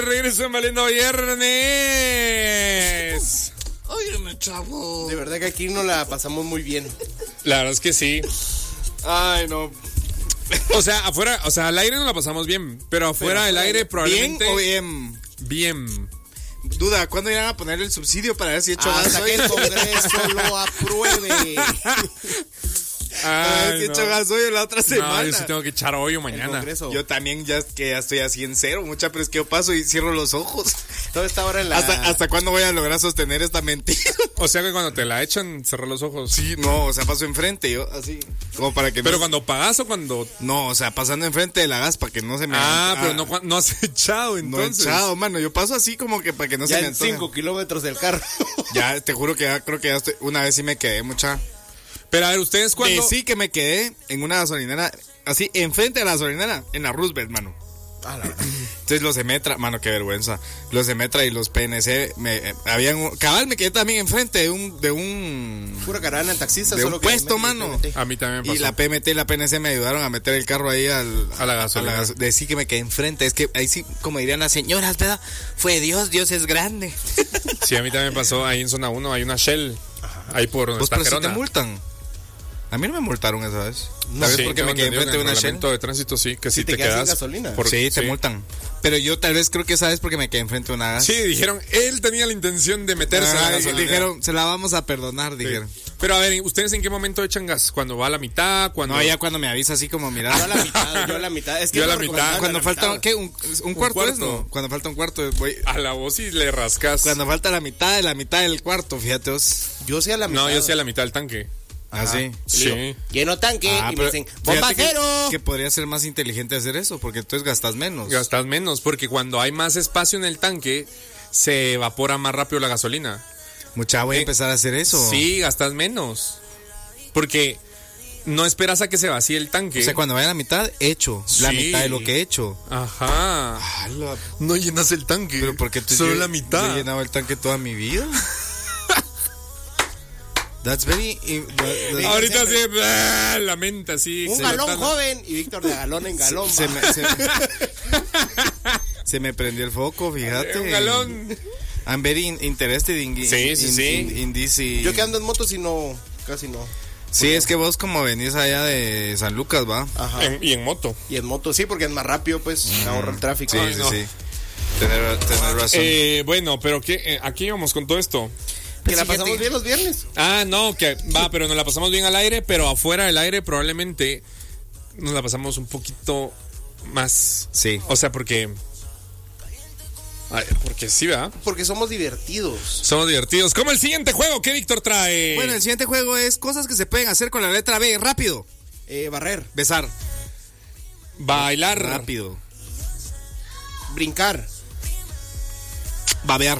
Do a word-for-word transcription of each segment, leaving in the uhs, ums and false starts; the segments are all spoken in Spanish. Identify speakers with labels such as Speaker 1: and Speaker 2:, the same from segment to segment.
Speaker 1: Regreso en Valiendo Viernes.
Speaker 2: Óyeme, chavo.
Speaker 3: De verdad que aquí no la pasamos muy bien.
Speaker 1: La verdad es que sí.
Speaker 2: Ay, no.
Speaker 1: O sea, afuera, o sea, al aire no la pasamos bien, pero afuera del aire probablemente.
Speaker 2: ¿Bien o bien?
Speaker 1: Bien.
Speaker 2: Duda, ¿cuándo irán a poner el subsidio para ver si he hecho
Speaker 3: Hasta
Speaker 2: gaso?
Speaker 3: que el Congreso lo apruebe.
Speaker 2: A ver si he hecho gaso hoy la otra semana.
Speaker 1: No, yo sí tengo que echar hoyo mañana.
Speaker 2: Yo también ya que ya estoy así en cero, mucha, pero es que yo paso y cierro los ojos.
Speaker 3: Toda esta hora en la...
Speaker 2: ¿Hasta, ¿Hasta cuándo voy a lograr sostener esta mentira?
Speaker 1: O sea que cuando te la echan, cerrar los ojos.
Speaker 2: Sí, no, o sea, paso enfrente, yo así, como para que...
Speaker 1: Pero
Speaker 2: no...
Speaker 1: cuando pagas o cuando...
Speaker 2: No, o sea, pasando enfrente de la gas para que no se me...
Speaker 1: Ah, pero no, no has echado entonces.
Speaker 2: No he echado, mano, yo paso así como que para que no
Speaker 3: ya
Speaker 2: se me
Speaker 3: en
Speaker 2: antoje.
Speaker 3: cinco kilómetros del carro.
Speaker 2: Ya, te juro que ya creo que ya estoy... Una vez sí me quedé mucha...
Speaker 1: Pero a ver, ¿ustedes cuándo...?
Speaker 2: Que sí que me quedé en una gasolinera, así, enfrente de la gasolinera, en la Roosevelt, mano.
Speaker 3: Ah, la verdad.
Speaker 2: Entonces los Emetra, mano, qué vergüenza. Los Emetra y los P N C, me, eh, habían... un- cabal, me quedé también enfrente de un... De un
Speaker 3: Pura caravana taxista.
Speaker 2: de
Speaker 3: solo
Speaker 2: un
Speaker 3: que
Speaker 2: puesto,
Speaker 3: mete-
Speaker 2: mano.
Speaker 3: mete-
Speaker 1: A mí también me
Speaker 2: Y
Speaker 1: pasó.
Speaker 2: la P M T y la P N C me ayudaron a meter el carro ahí al,
Speaker 1: A la gasolina.
Speaker 2: gas- de sí que me quedé enfrente. Es que ahí sí, como dirían las señoras, ¿verdad? Fue Dios, Dios es grande.
Speaker 1: Sí, a mí también me pasó ahí en zona uno, hay una Shell. Ahí por donde
Speaker 2: Pues
Speaker 1: está
Speaker 2: pero si te
Speaker 1: Gerona.
Speaker 2: multan. A mí no me multaron esa vez.
Speaker 1: No,
Speaker 2: Tal vez
Speaker 1: sí,
Speaker 2: porque
Speaker 1: tengo
Speaker 2: me quedé
Speaker 1: entendido
Speaker 2: enfrente de
Speaker 1: que en
Speaker 2: una
Speaker 1: el
Speaker 2: Shell.
Speaker 1: reglamento de tránsito sí, que si
Speaker 3: te
Speaker 1: te,
Speaker 3: quedas sin
Speaker 1: quedas...
Speaker 3: gasolina.
Speaker 1: por-
Speaker 2: Sí, te multan. Pero yo tal vez creo que esa vez porque me quedé enfrente de una gas.
Speaker 1: Sí, dijeron, él tenía la intención de meterse a la
Speaker 2: Ah,
Speaker 1: gasolina.
Speaker 2: dijeron, se la vamos a perdonar,
Speaker 1: Sí.
Speaker 2: dijeron.
Speaker 1: Pero a ver, ¿ustedes en qué momento echan gas? ¿Cuando va a la mitad? ¿Cuando...
Speaker 2: No, ya cuando me avisa así como, mira.
Speaker 3: Yo a la mitad, yo a la mitad. Es que
Speaker 1: Yo a la
Speaker 3: es lo
Speaker 1: mitad.
Speaker 3: recomendable,
Speaker 2: Cuando
Speaker 3: la
Speaker 2: falta,
Speaker 3: mitad.
Speaker 2: ¿qué? ¿Un, un cuarto,
Speaker 1: cuarto.
Speaker 2: es, no? Cuando falta un cuarto, voy...
Speaker 1: A la voz y le rascas.
Speaker 2: Cuando falta la mitad de la mitad del cuarto, fíjate vos.
Speaker 3: Yo sí a la mitad.
Speaker 1: No, yo sí a la mitad del tanque.
Speaker 2: Ah, sí.
Speaker 1: Sí.
Speaker 3: Lleno tanque
Speaker 2: Ah,
Speaker 3: y me
Speaker 2: pero
Speaker 3: dicen,
Speaker 2: fíjate
Speaker 3: ¡bomba
Speaker 2: que-
Speaker 3: cero!
Speaker 2: Que podría ser más inteligente hacer eso, porque entonces gastas menos.
Speaker 1: Gastas menos, porque cuando hay más espacio en el tanque, se evapora más rápido la gasolina.
Speaker 2: Mucha, voy a
Speaker 1: Eh,
Speaker 2: empezar a hacer eso.
Speaker 1: Sí, gastas menos. Porque no esperas a que se vacíe el tanque.
Speaker 2: O sea, cuando vaya a la mitad, hecho. La
Speaker 1: Sí.
Speaker 2: mitad de lo que he hecho.
Speaker 1: Ajá. No llenas el tanque.
Speaker 2: Pero porque tú
Speaker 1: Solo
Speaker 2: yo-
Speaker 1: la mitad.
Speaker 2: Yo he llenado el tanque toda mi vida. That's very... eh, that-
Speaker 1: Ahorita sí, ah, la mente así.
Speaker 3: Un
Speaker 1: exaltada.
Speaker 3: galón joven y Víctor de galón en galón.
Speaker 2: Se
Speaker 3: va.
Speaker 2: me, se, se me prendió el foco, fíjate.
Speaker 1: Un galón.
Speaker 2: I'm very in- interested in, in-
Speaker 1: Sí, sí,
Speaker 2: in-
Speaker 1: sí.
Speaker 2: in- in this, eh,
Speaker 3: Yo que ando en moto, si no, casi no.
Speaker 2: Sí, es que vos como venís allá de San Lucas, ¿va?
Speaker 3: Ajá.
Speaker 1: En- y en moto.
Speaker 3: Y en moto, sí, porque es más rápido, pues, ahorra el tráfico.
Speaker 2: Sí,
Speaker 1: Ay,
Speaker 2: sí,
Speaker 1: no.
Speaker 2: sí. Tener, tener razón.
Speaker 1: Eh, bueno, pero ¿qué? Eh, aquí íbamos con todo esto.
Speaker 3: Que la
Speaker 2: Fíjate.
Speaker 3: pasamos bien los viernes.
Speaker 1: Ah, no, que va, pero nos la pasamos bien al aire, pero afuera del aire probablemente nos la pasamos un poquito más.
Speaker 2: Sí.
Speaker 1: O sea, porque... Ay, porque sí, ¿verdad?
Speaker 3: Porque somos divertidos.
Speaker 1: Somos divertidos. Como el siguiente juego que Víctor trae.
Speaker 2: Bueno, el siguiente juego es cosas que se pueden hacer con la letra B. Rápido.
Speaker 3: Eh, barrer,
Speaker 2: Besar.
Speaker 1: Bailar.
Speaker 2: Rápido.
Speaker 3: brincar,
Speaker 2: Babear.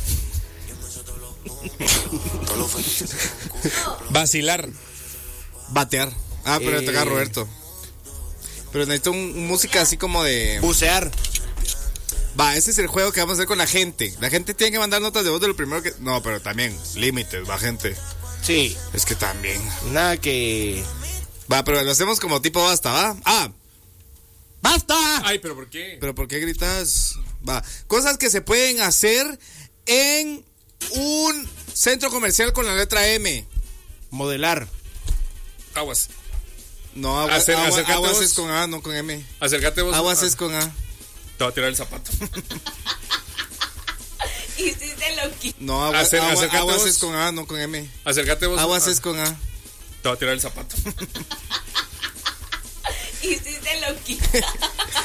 Speaker 1: Vacilar.
Speaker 2: Batear. Ah, pero
Speaker 3: Eh.
Speaker 2: te agarra Roberto. Pero necesito un, un música así como de...
Speaker 3: bucear.
Speaker 2: Va, ese es el juego que vamos a hacer con la gente. La gente tiene que mandar notas de voz de lo primero que... No, pero también, límites, va, gente.
Speaker 3: Sí,
Speaker 2: Es que también.
Speaker 3: nada que...
Speaker 2: Va, pero lo hacemos como tipo basta, ¿va? ¡Ah! ¡Basta!
Speaker 1: Ay, pero ¿por qué?
Speaker 2: ¿Pero por qué gritas? Va. Cosas que se pueden hacer en un centro comercial con la letra M.
Speaker 3: modelar,
Speaker 1: Aguas.
Speaker 2: No, agua,
Speaker 1: Acer-
Speaker 2: agua-
Speaker 1: acércate
Speaker 2: aguas
Speaker 1: vos.
Speaker 2: es con A, no con M.
Speaker 1: Acércate vos.
Speaker 2: Aguas
Speaker 1: Ah,
Speaker 2: es con A.
Speaker 1: Te voy a tirar el zapato.
Speaker 4: Hiciste loquito.
Speaker 2: No, agua-
Speaker 1: Acer-
Speaker 2: agua-
Speaker 1: acércate
Speaker 2: aguas
Speaker 1: vos.
Speaker 2: es con A, no con M.
Speaker 1: Acércate vos.
Speaker 2: Aguas
Speaker 1: Ah,
Speaker 2: es con A.
Speaker 1: Te voy a tirar el zapato.
Speaker 4: Hiciste loquito.